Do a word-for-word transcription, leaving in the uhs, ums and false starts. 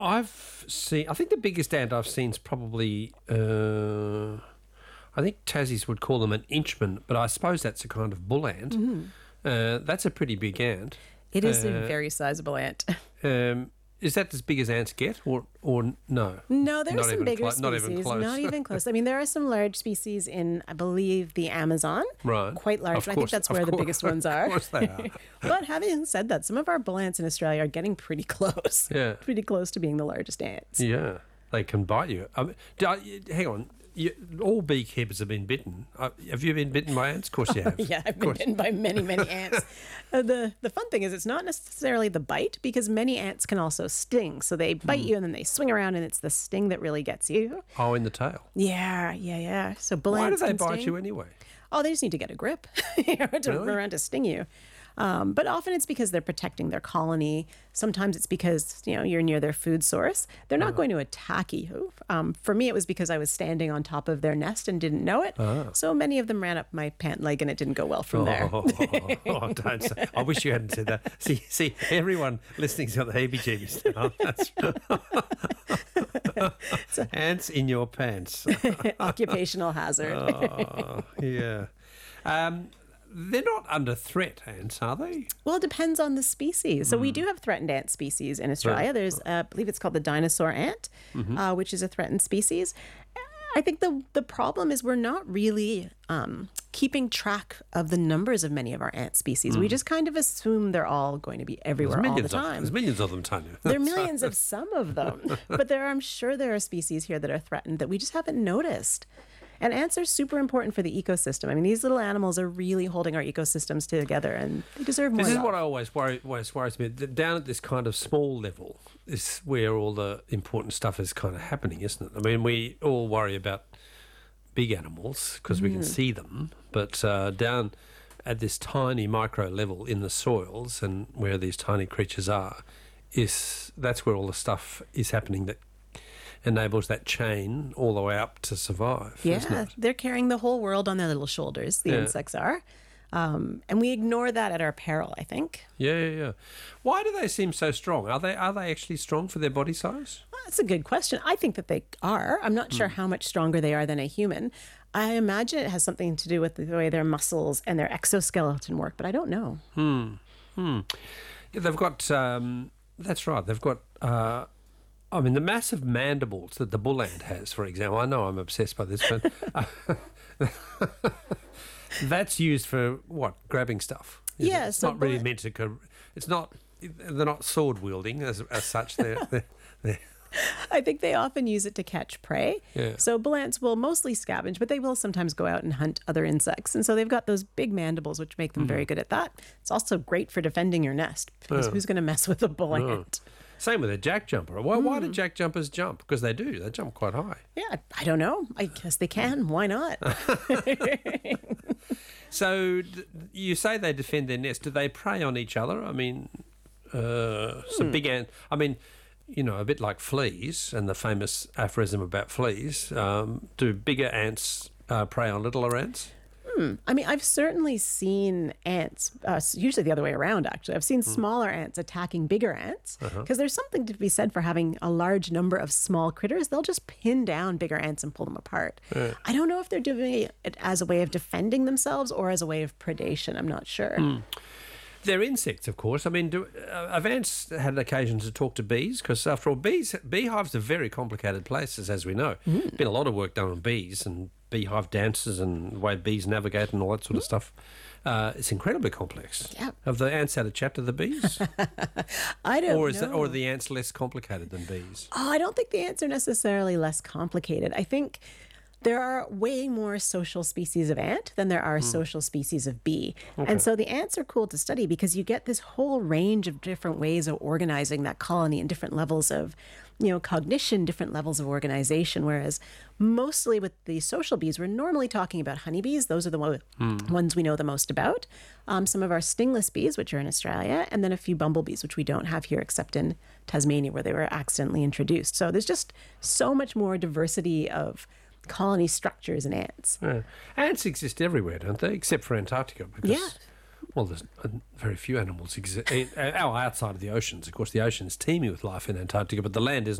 I've seen. I think the biggest ant I've seen is probably. Uh, I think Tassies would call them an inchman, but I suppose that's a kind of bull ant. Mm-hmm. Uh, that's a pretty big ant. It is Uh, a very sizable ant. Um, is that as big as ants get, or or no? No, there are Not some even bigger clo- species. not even close. Not even close. I mean, there are some large species in, I believe, the Amazon. Right. Quite large. Of and I think course, that's of where the course, biggest ones are. Of course they are. But having said that, some of our bull ants in Australia are getting pretty close. Yeah. Pretty close to being the largest ants. Yeah, they can bite you. I mean, do I- hang on. You, all beekeepers have been bitten. Uh, have you been bitten by ants? Of course you have. Yeah, I've Of been course. bitten by many, many ants. Uh, the the fun thing is it's not necessarily the bite, because many ants can also sting. So they bite you and then they swing around, and it's the sting that really gets you. Oh, in the tail. Yeah, yeah, yeah. So bull Why do ants they can bite sting. you anyway? Oh, they just need to get a grip you know, to Really? run around to sting you. Um, but often it's because they're protecting their colony. Sometimes it's because, you know, you're near their food source. They're not going to attack you. Um, for me, it was because I was standing on top of their nest and didn't know it. So many of them ran up my pant leg, and it didn't go well from there. Oh, oh, don't say. I wish you hadn't said that. See, see, everyone listening's got the heebie-jeebies now. That's ants in your pants. Occupational hazard. Oh, yeah. Um, they're not under threat, ants, are they? Well, it depends on the species. So we do have threatened ant species in Australia. There's, uh, I believe it's called the dinosaur ant, uh, which is a threatened species. I think the the problem is we're not really um, keeping track of the numbers of many of our ant species. We just kind of assume they're all going to be everywhere all the millions of, time. there's millions of them, Tanya. There are millions of some of them, but there, I'm sure there are species here that are threatened that we just haven't noticed. And ants are super important for the ecosystem. I mean, these little animals are really holding our ecosystems together, and they deserve more This is love. what I always worry, always worries me. that Down at this kind of small level is where all the important stuff is kind of happening, isn't it? I mean, we all worry about big animals because we can see them, but uh, down at this tiny micro level in the soils and where these tiny creatures are, is that's where all the stuff is happening that enables that chain all the way up to survive. isn't Yeah, it? they're carrying the whole world on their little shoulders, the Yeah. insects are. Um, and we ignore that at our peril, I think. Yeah, yeah, yeah. Why do they seem so strong? Are they are they actually strong for their body size? Well, that's a good question. I think that they are. I'm not sure how much stronger they are than a human. I imagine it has something to do with the way their muscles and their exoskeleton work, but I don't know. Yeah, they've got. Um, that's right. They've got. Uh, I mean, the massive mandibles that the bull ant has, for example. I know I'm obsessed by this, but uh, that's used for what? Grabbing stuff. is it? Yeah, it's so not really bull- meant to. co- It's not. They're not sword wielding as as such. They're, they're, they're I think they often use it to catch prey. Yeah. So bull ants will mostly scavenge, but they will sometimes go out and hunt other insects. And so they've got those big mandibles, which make them very good at that. It's also great for defending your nest, because who's going to mess with a bull ant? Same with a jack jumper. Why, why do jack jumpers jump? Because they do. They jump quite high. Yeah, I don't know. I guess they can. Why not? So d- you say they defend their nest. Do they prey on each other? I mean, uh, some big ant. I mean, you know, a bit like fleas and the famous aphorism about fleas. Um, do bigger ants uh, prey on littler ants? I mean, I've certainly seen ants, uh, s- usually the other way around, actually. I've seen smaller ants attacking bigger ants, because there's something to be said for having a large number of small critters. They'll just pin down bigger ants and pull them apart. I don't know if they're doing it as a way of defending themselves or as a way of predation. I'm not sure. They're insects, of course. I mean, do, uh, have ants had occasion to talk to bees? Because after all, bees, beehives are very complicated places, as we know. Been a lot of work done on bees and beehive dances and the way bees navigate and all that sort of stuff. Uh, it's incredibly complex. Yeah. Have the ants had a chat to the bees? I don't or is know. that, or are the ants less complicated than bees? Oh, I don't think the ants are necessarily less complicated. I think there are way more social species of ant than there are social species of bee. And so the ants are cool to study because you get this whole range of different ways of organizing that colony and different levels of, you know, cognition, different levels of organization. Whereas mostly with the social bees, we're normally talking about honeybees. Those are the one, ones we know the most about. Um, some of our stingless bees, which are in Australia, and then a few bumblebees, which we don't have here except in Tasmania, where they were accidentally introduced. So there's just so much more diversity of colony structures in ants. Yeah. Ants exist everywhere, don't they? Except for Antarctica. Because Yeah. Well, there's uh, very few animals exist. Oh, outside of the oceans. Of course, the ocean's teeming with life in Antarctica, but the land isn't.